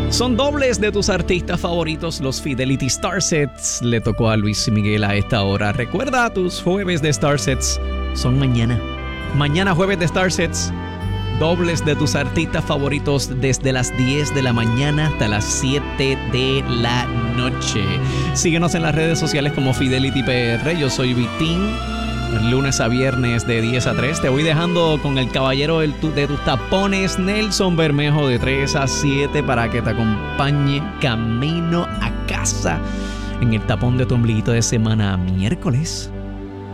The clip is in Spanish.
Son dobles de tus artistas favoritos, los Fidelity Star Sets. Le tocó a Luis Miguel a esta hora. Recuerda, tus jueves de Star Sets son mañana. Mañana jueves de Star Sets. Dobles de tus artistas favoritos desde las 10 de la mañana hasta las 7 de la noche. Síguenos en las redes sociales como Fidelity PR. Yo soy Vitín. Lunes a viernes de 10 a 3. Te voy dejando con el caballero de tus tapones, Nelson Bermejo, de 3 a 7 para que te acompañe camino a casa en el tapón de tu ombliguito de semana miércoles.